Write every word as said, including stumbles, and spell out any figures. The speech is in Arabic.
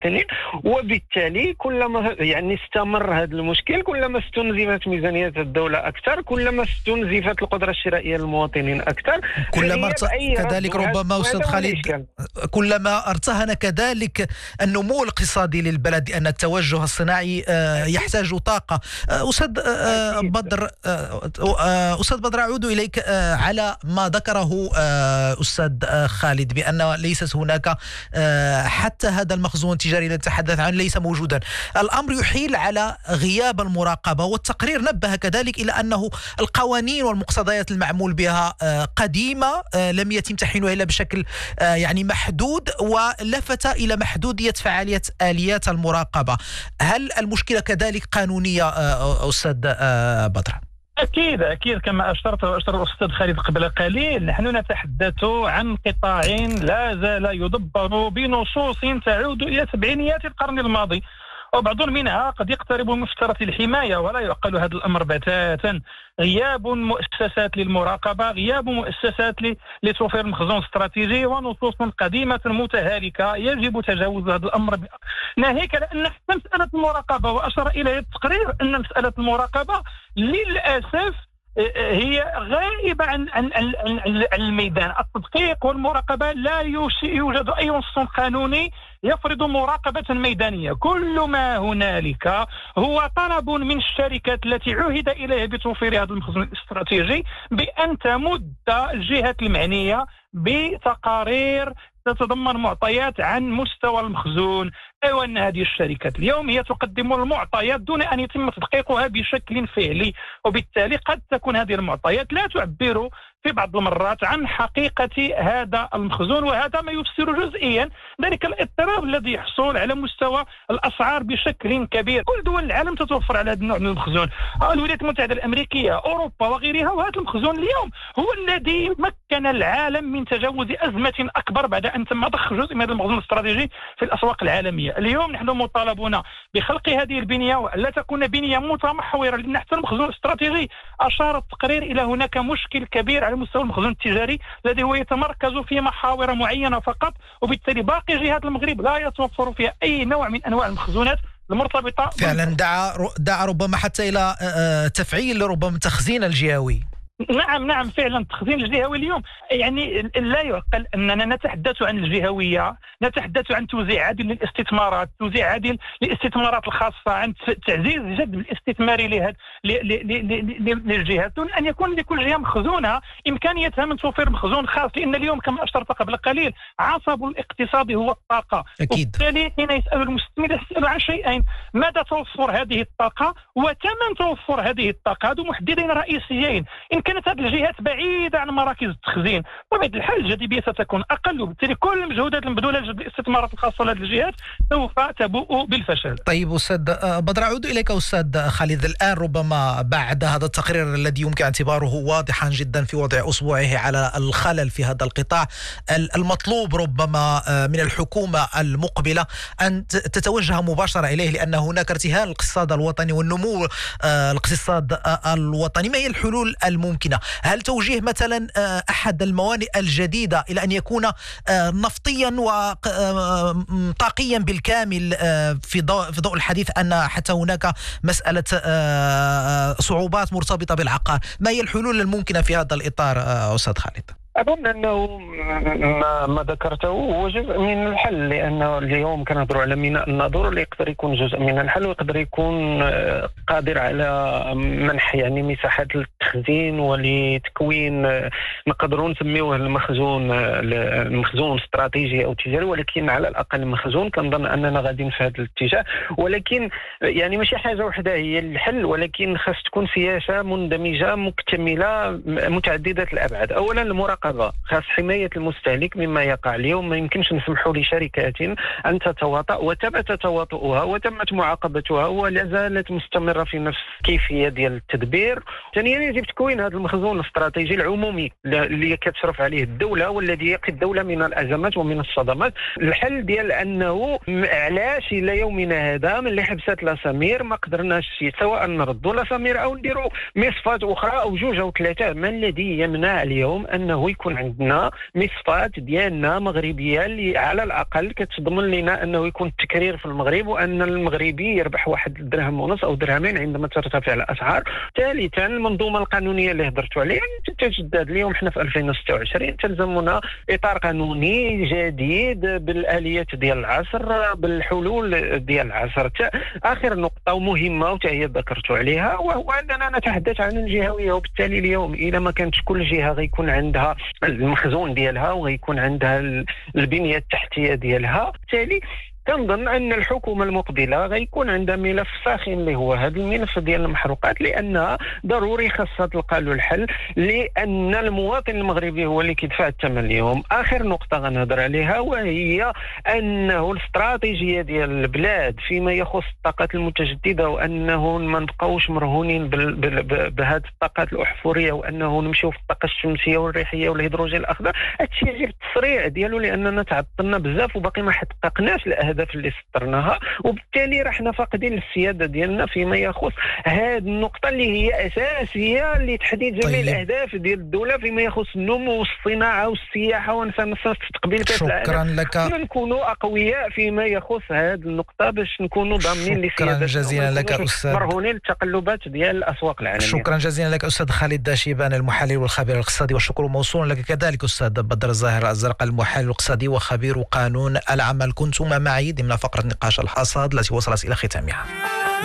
المواطنين، وبالتالي كلما يعني استمر هذا المشكل كلما استنزفت ميزانية الدولة أكثر، كلما استنزفت القدرة الشرائية للمواطنين أكثر، كلما ارت... كذلك ربما أستاذ خالد كلما ارتهن كذلك النمو الاقتصادي للبلد، لأن التوجه الصناعي يحتاج طاقة. أستاذ بدر أستاذ بدر أعود إليك على ما ذكره أستاذ خالد بأن ليست هناك حتى هذا المخزون التجاري الذي نتحدث عنه ليس موجودا. الأمر يحيل على غياب المراقبة، والتقرير نبه كذلك إلى أنه القوانين والمقتضيات المعمول بها قديمة، لم يتم تحيينها إلا بشكل يعني محدود، ولفت إلى محدودية فعالية آليات المراقبة. هل المشكلة كذلك قانونية أستاذ بدر؟ أكيد أكيد كما أشرت وأشار الأستاذ خالد قبل قليل، نحن نتحدث عن قطاع لا زال يدبر بنصوص تعود إلى سبعينيات القرن الماضي، وبعض منها قد يقترب من مفترض الحماية، ولا يعقل هذا الأمر بتاتا. غياب مؤسسات للمراقبة، غياب مؤسسات لتوفير المخزون الاستراتيجي، ونصوص قديمة متهالكة يجب تجاوز هذا الأمر. ناهيك لأن حتى مسألة المراقبة، وأشار إلى التقرير أن مسألة المراقبة للأسف هي غائبة عن عن عن الميدان. التدقيق والمراقبة لا يوجد أي نص قانوني يفرض مراقبة ميدانية. كل ما هنالك هو طلب من الشركات التي عهد إليها بتوفير هذا المخزون الاستراتيجي بأن تمد الجهات المعنية بتقارير تتضمن معطيات عن مستوى المخزون، أي أن هذه الشركات اليوم هي تقدم المعطيات دون أن يتم تدقيقها بشكل فعلي، وبالتالي قد تكون هذه المعطيات لا تعبر في بعض المرات عن حقيقة هذا المخزون، وهذا ما يفسر جزئيا ذلك الاضطراب الذي يحصل على مستوى الأسعار بشكل كبير. كل دول العالم تتوفر على هذا النوع من المخزون، الولايات المتحدة الأمريكية، أوروبا وغيرها، وهذا المخزون اليوم هو الذي مكن العالم من تجاوز أزمة أكبر بعد أن تم ضخ جزء من هذا المخزون الاستراتيجي في الأسواق العالمية. اليوم نحن مطالبون بخلق هذه البنية ولا تكون بنية متمحورة، لأن حتى المخزون الاستراتيجي أشار التقرير إلى هناك مشكل كبير على مستوى المخزون التجاري الذي هو يتمركز في محاور معينة فقط، وبالتالي باقي جهات المغرب لا يتوفر فيها أي نوع من أنواع المخزونات المرتبطة. فعلا دعا دعا ربما حتى إلى تفعيل ربما تخزين الجهوي. نعم نعم فعلا التخزين الجهوي اليوم يعني لا يعقل أننا نتحدث عن الجهوية، نتحدث عن توزيع عادل للاستثمارات، توزيع عادل للاستثمارات الخاصة، عن تعزيز الجذب الاستثماري لهذه للجهات، دون أن يكون لكل جهة مخزونها إمكانيتها من توفير مخزون خاص، لأن اليوم كما أشرت قبل قليل عصب الاقتصاد هو الطاقة. أكيد. وبالتالي حين يسأل المستثمر يسأل عن شيئين: مدى توفر هذه الطاقة وثمن توفر هذه الطاقة. هذو محددين رئيسيين. إن كانت هذه الجهات بعيدة عن مراكز التخزين بطبيعة الحال الجاذبية ستكون أقل، وبالتالي كل المجهودات المبذولة لجذب الاستثمارات الخاصة لهذه الجهات سوف تبوء بالفشل. طيب أستاذ بدر أعود إليك أستاذ خالد، الآن ربما بعد هذا التقرير الذي يمكن اعتباره واضحا جدا في وضع أصبعه على الخلل في هذا القطاع، المطلوب ربما من الحكومة المقبلة أن تتوجه مباشرة إليه، لأن هناك ارتهان الاقتصاد الوطني والنمو الاقتصاد الوطني. ما هي الحلول الممكنة؟ هل توجيه مثلا أحد الموانئ الجديدة إلى أن يكون نفطيا وطاقيا بالكامل في ضوء في ضوء الحديث أن حتى هناك مسألة صعوبات مرتبطة بالعقار؟ ما هي الحلول الممكنة في هذا الإطار أستاذ خالد؟ أظن أنه ما, ما ذكرته هو جزء من الحل، لأنه اليوم كنهضروا على ميناء الناظور اللي يقدر يكون جزء من الحل، ويقدر يكون قادر على منح يعني مساحات للتخزين ولتكوين نقدروا نسميوه المخزون المخزون استراتيجي أو تجاري، ولكن على الأقل مخزون. كنظن أننا غاديين في هذا الاتجاه، ولكن يعني ماشي حاجة وحدة هي الحل، ولكن خاص تكون سياسة مندمجة مكتملة متعددة الأبعاد. أولا المراقبة، خاص حماية المستهلك مما يقع اليوم. ما يمكنش نسمحوا لشركات أن تتواطأ، وتبت تواطؤها وتمت معاقبتها ولا زالت مستمرة في نفس الكيفية ديال التدبير. ثانيا يجب تكوين هذا المخزون الاستراتيجي العمومي اللي كتشرف عليه الدولة والذي يقي الدولة من الأزمات ومن الصدمات. الحل ديال أنه علاش إلى يومنا هذا ملي حبست لا سمير ما قدرناش سواء نردوا لا سمير أو نديروا مصفات أخرى أو جوج أو ثلاثة. ما الذي يمنع اليوم أنه يكون عندنا مصفات ديالنا مغربيه اللي على الاقل كتضمن لنا انه يكون التكرير في المغرب، وان المغربي يربح واحد درهم ونص او درهمين عندما ترتفع الاسعار. ثالثا المنظومه القانونيه اللي هضرتوا عليها تتجدد. اليوم حنا في ألفين وستة وعشرين تلزمنا اطار قانوني جديد بالاليات ديال العصر، بالحلول ديال العصر. اخر نقطه ومهمه وتا هي ذكرتوا عليها، وهو اننا نتحدث عن الجهويه، وبالتالي اليوم اذا ما كانتش كل جهه غيكون عندها المخزون ديالها وغيكون عندها البنيه التحتيه ديالها، بالتالي كنظن ان الحكومه المقبله غيكون عندها ملف ساخن اللي هو هذا الملف ديال المحروقات، لانها ضروري خاصها تلقى له الحل، لان المواطن المغربي هو اللي كيدفع الثمن اليوم. اخر نقطه غنهضر عليها وهي انه الاستراتيجيه ديال البلاد فيما يخص الطاقات المتجدده، وانه ما نبقاوش مرهونين بهذه الطاقات الاحفوريه، وانه نمشيو في الطاقه الشمسيه والريحيه والهيدروجين الاخضر. هادشي يجب التسريع ديالو لاننا تعطلنا بزاف وباقي ما حققناش الاهداف اللي سطرناها، وبالتالي راحنا فاقدين السياده ديالنا فيما يخص هذه النقطه اللي هي اساسيه لتحديد جميع طيب. الاهداف ديال الدوله فيما يخص النمو والصناعه والسياحه ونستقبل كاس العالم. شكرا لك. نكونوا اقوياء فيما يخص هذه النقطه باش نكونوا ضامنين لسيادتنا. شكرا جزيلا لك استاذ، مرهونين التقلبات ديال الاسواق العالميه. شكرا جزيلا لك استاذ خالد شيبان المحلل والخبير الاقتصادي، والشكر موصول لك كذلك استاذ بدر الزاهر الازرق المحلل الاقتصادي وخبير قانون العمل. كنتم معي ضمن فقرة نقاش الحصاد التي وصلت إلى ختامها.